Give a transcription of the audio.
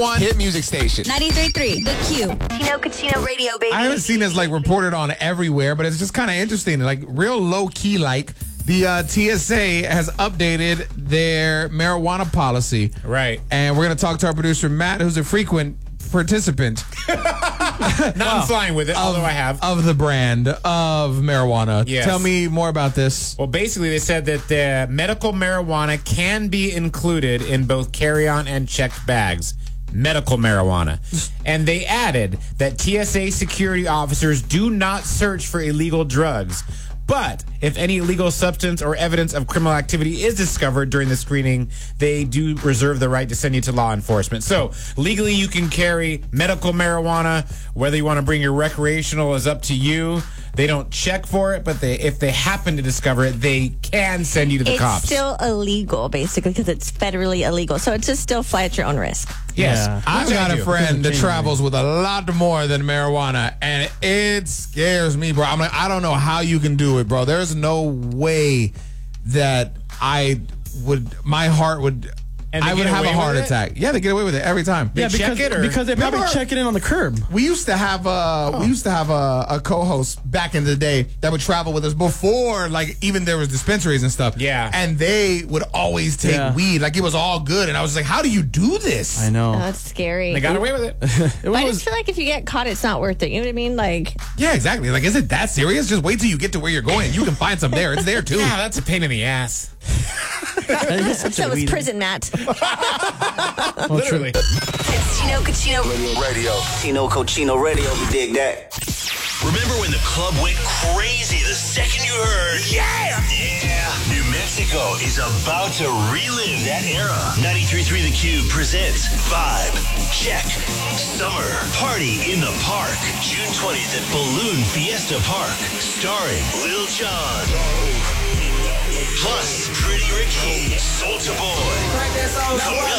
One hit music station. 93.3 The Q. Chino Cucino Radio, baby. I haven't seen this like reported on everywhere, but it's just kind of interesting. Like real low key. Like the TSA has updated their marijuana policy. Right. And we're gonna talk to our producer Matt, who's a frequent participant. I'm flying with it, although I have. Of the brand of marijuana. Yes. Tell me more about this. Well, basically, they said that the medical marijuana can be included in both carry-on and checked bags. Medical marijuana. And they added that TSA security officers do not search for illegal drugs. But if any illegal substance or evidence of criminal activity is discovered during the screening, they do reserve the right to send you to law enforcement. So legally, you can carry medical marijuana. Whether you want to bring your recreational is up to you. They don't check for it, but if they happen to discover it, they can send you to the cops. It's still illegal, basically, because it's federally illegal. So it's just still fly at your own risk. Yes. Yeah. I've got a friend that travels with a lot more than marijuana, and it scares me, bro. I'm like, I don't know how you can do it, bro. There's no way that my heart would... And they I would get have a away heart with it? attack. Yeah, they get away with it every time. They check it, or? because they probably Remember- check it in on the curb. We used to have a co-host back in the day that would travel with us before, like, even there was dispensaries and stuff. Yeah. And they would always take weed. Like, it was all good. And I was like, how do you do this? I know. Oh, that's scary. They got away with it. I just feel like if you get caught, it's not worth it. You know what I mean? Like, Yeah, exactly. Like, is it that serious? Just wait till you get to where you're going and you can find some there. It's there, too. Yeah, that's a pain in the ass. so was prison, Matt. Literally. It's Chino Cucino Radio. Chino Cochino Radio. You dig that? Remember when the club went crazy the second you heard, yeah! Yeah! New Mexico is about to relive that era. 93.3 The Cube presents Vibe Check Summer Party in the Park. June 20th at Balloon Fiesta Park. Starring Lil Jon. Plus, Pretty Ricky, Soulja Boy.